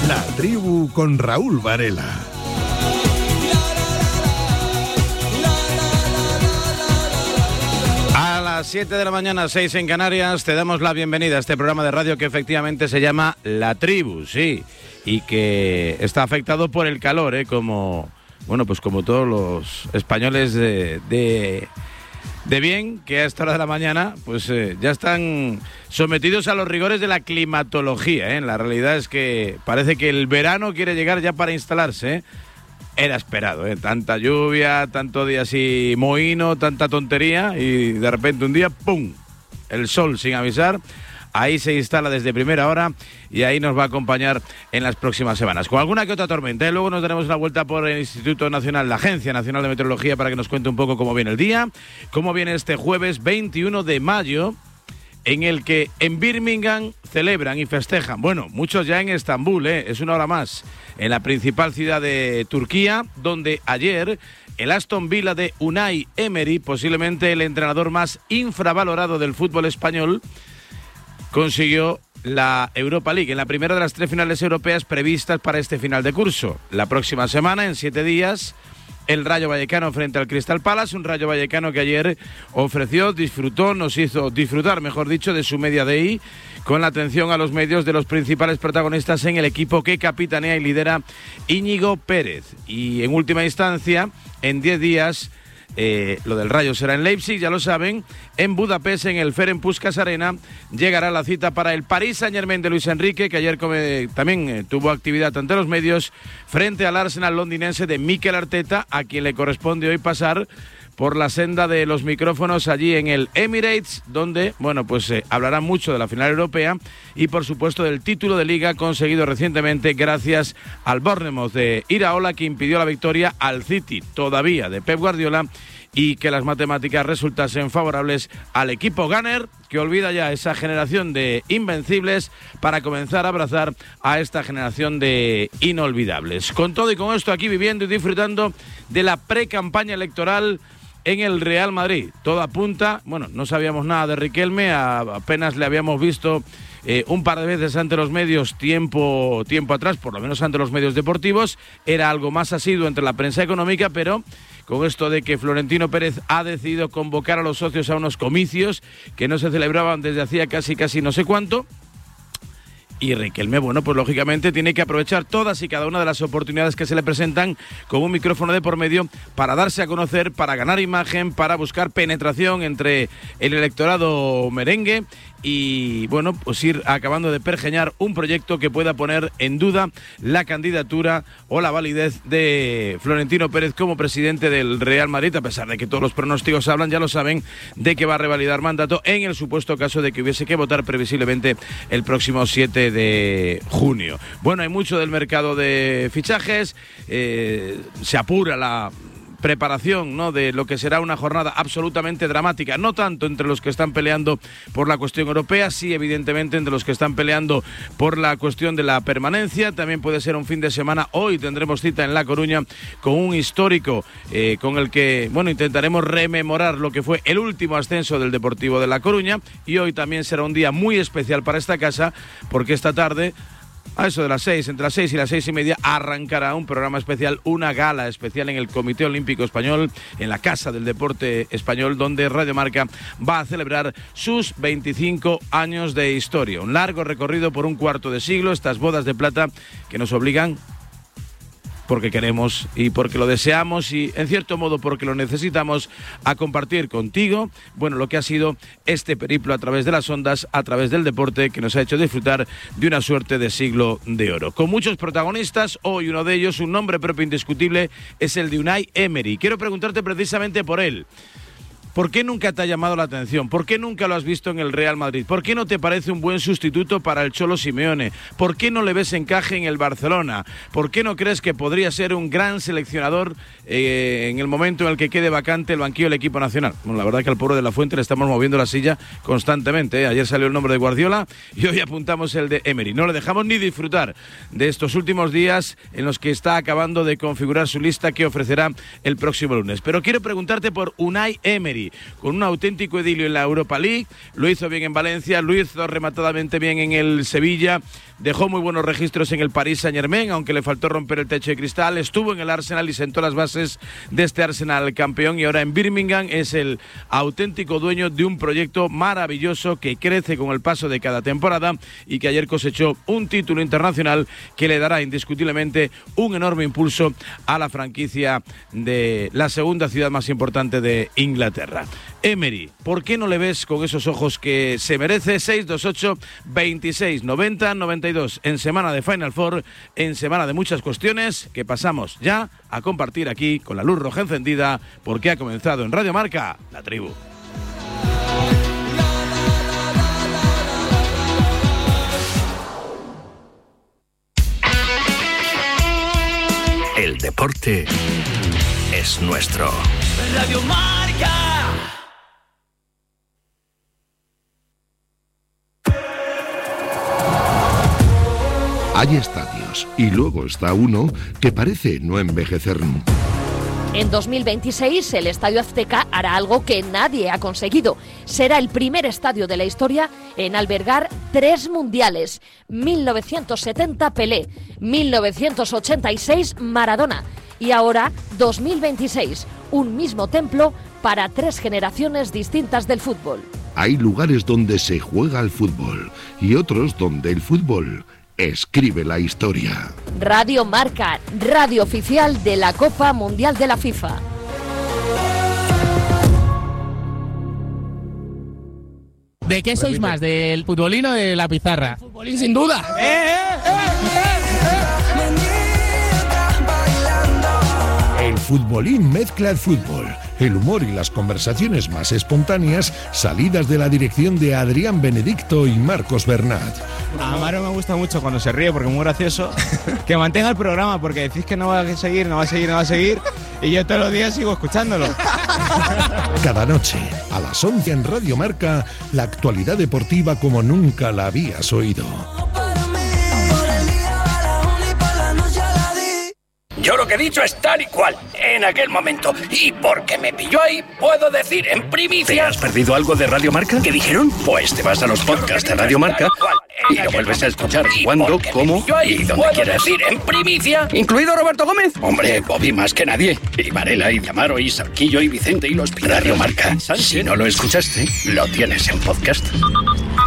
La Tribu con Raúl Varela. A las 7 de la mañana, 6 en Canarias, te damos la bienvenida a este programa de radio que efectivamente se llama La Tribu, sí, y que está afectado por el calor, como todos los españoles de bien, que a esta hora de la mañana pues ya están sometidos a los rigores de la climatología. La realidad es que parece que el verano quiere llegar ya para instalarse. Era esperado, tanta lluvia, tanto día así mohino, tanta tontería, y de repente un día, ¡pum!, el sol sin avisar. Ahí se instala desde primera hora y ahí nos va a acompañar en las próximas semanas, con alguna que otra tormenta. Luego nos daremos una vuelta por el Instituto Nacional, la Agencia Nacional de Meteorología, para que nos cuente un poco cómo viene el día, cómo viene este jueves 21 de mayo, en el que en Birmingham celebran y festejan, muchos ya en Estambul, es una hora más, en la principal ciudad de Turquía, donde ayer el Aston Villa de Unai Emery, posiblemente el entrenador más infravalorado del fútbol español, consiguió la Europa League en la primera de las 3 finales europeas previstas para este final de curso. La próxima semana, en 7 días, el Rayo Vallecano frente al Crystal Palace, un Rayo Vallecano que ayer nos hizo disfrutar, mejor dicho, de su media day, con la atención a los medios de los principales protagonistas en el equipo que capitanea y lidera Íñigo Pérez. Y en última instancia, en 10 días, lo del Rayo será en Leipzig, ya lo saben. En Budapest, en el Ferenc Puskás Arena, llegará la cita para el Paris Saint-Germain de Luis Enrique, que ayer también tuvo actividad ante los medios, frente al Arsenal londinense de Mikel Arteta, a quien le corresponde hoy pasar por la senda de los micrófonos allí en el Emirates, donde, hablará mucho de la final europea y, por supuesto, del título de Liga conseguido recientemente gracias al Bournemouth de Iraola, que impidió la victoria al City, todavía de Pep Guardiola, y que las matemáticas resultasen favorables al equipo Gunner, que olvida ya esa generación de invencibles para comenzar a abrazar a esta generación de inolvidables. Con todo y con esto, aquí viviendo y disfrutando de la pre-campaña electoral en el Real Madrid. Todo apunta, no sabíamos nada de Riquelme, apenas le habíamos visto un par de veces ante los medios tiempo atrás, por lo menos ante los medios deportivos. Era algo más asiduo entre la prensa económica, pero con esto de que Florentino Pérez ha decidido convocar a los socios a unos comicios que no se celebraban desde hacía casi no sé cuánto. Y Riquelme, lógicamente tiene que aprovechar todas y cada una de las oportunidades que se le presentan con un micrófono de por medio para darse a conocer, para ganar imagen, para buscar penetración entre el electorado merengue y, ir acabando de pergeñar un proyecto que pueda poner en duda la candidatura o la validez de Florentino Pérez como presidente del Real Madrid, a pesar de que todos los pronósticos hablan, ya lo saben, de que va a revalidar mandato en el supuesto caso de que hubiese que votar previsiblemente el próximo 7 de junio. Hay mucho del mercado de fichajes, se apura la preparación, de lo que será una jornada absolutamente dramática, no tanto entre los que están peleando por la cuestión europea, sí evidentemente entre los que están peleando por la cuestión de la permanencia. También puede ser un fin de semana, hoy tendremos cita en La Coruña con un histórico con el que, intentaremos rememorar lo que fue el último ascenso del Deportivo de La Coruña, y hoy también será un día muy especial para esta casa, porque esta tarde, a eso de las 6, entre las 6 y las 6:30, arrancará un programa especial, una gala especial en el Comité Olímpico Español, en la Casa del Deporte Español, donde Radio Marca va a celebrar sus 25 años de historia. Un largo recorrido por un cuarto de siglo, estas bodas de plata que nos obligan, porque queremos y porque lo deseamos y, en cierto modo, porque lo necesitamos, a compartir contigo, lo que ha sido este periplo a través de las ondas, a través del deporte, que nos ha hecho disfrutar de una suerte de siglo de oro. Con muchos protagonistas, hoy uno de ellos, un nombre propio indiscutible, es el de Unai Emery. Quiero preguntarte precisamente por él. ¿Por qué nunca te ha llamado la atención? ¿Por qué nunca lo has visto en el Real Madrid? ¿Por qué no te parece un buen sustituto para el Cholo Simeone? ¿Por qué no le ves encaje en el Barcelona? ¿Por qué no crees que podría ser un gran seleccionador en el momento en el que quede vacante el banquillo del equipo nacional? La verdad que al pobre de la Fuente le estamos moviendo la silla constantemente. Ayer salió el nombre de Guardiola y hoy apuntamos el de Emery. No le dejamos ni disfrutar de estos últimos días en los que está acabando de configurar su lista que ofrecerá el próximo lunes. Pero quiero preguntarte por Unai Emery. Emery, con un auténtico idilio en la Europa League, lo hizo bien en Valencia, lo hizo rematadamente bien en el Sevilla, dejó muy buenos registros en el Paris Saint-Germain, aunque le faltó romper el techo de cristal, estuvo en el Arsenal y sentó las bases de este Arsenal campeón, y ahora en Birmingham es el auténtico dueño de un proyecto maravilloso que crece con el paso de cada temporada y que ayer cosechó un título internacional que le dará indiscutiblemente un enorme impulso a la franquicia de la segunda ciudad más importante de Inglaterra. Emery, ¿por qué no le ves con esos ojos que se merece? 628 26 90 92 en semana de Final Four, en semana de muchas cuestiones que pasamos ya a compartir aquí con la luz roja encendida, porque ha comenzado en Radio Marca La Tribu. El deporte es nuestro. Radio Marca. Hay estadios y luego está uno que parece no envejecer nunca. En 2026 el Estadio Azteca hará algo que nadie ha conseguido. Será el primer estadio de la historia en albergar 3 mundiales. 1970 Pelé, 1986 Maradona y ahora 2026, un mismo templo para 3 generaciones distintas del fútbol. Hay lugares donde se juega al fútbol y otros donde el fútbol escribe la historia. Radio Marca, radio oficial de la Copa Mundial de la FIFA. ¿De qué sois más? ¿Del futbolín o de la pizarra? Futbolín sin duda. El futbolín mezcla el fútbol, el humor y las conversaciones más espontáneas salidas de la dirección de Adrián Benedicto y Marcos Bernat. A Amaro me gusta mucho cuando se ríe porque es muy gracioso. Que mantenga el programa porque decís que no va a seguir y yo todos los días sigo escuchándolo. Cada noche, a las 11 en Radio Marca, la actualidad deportiva como nunca la habías oído. Yo lo que he dicho es tal y cual, en aquel momento. Y porque me pilló ahí, puedo decir en primicia... ¿Te has perdido algo de Radio Marca? ¿Qué dijeron? Pues te vas a los podcasts de Radio Marca y lo vuelves a escuchar cuando, cómo y donde quieras. Decir en primicia, incluido Roberto Gómez. Hombre, Bobby más que nadie. Y Varela, y Amaro, y Sarquillo, y Vicente, y los... Radio Marca, si no lo escuchaste, lo tienes en podcast.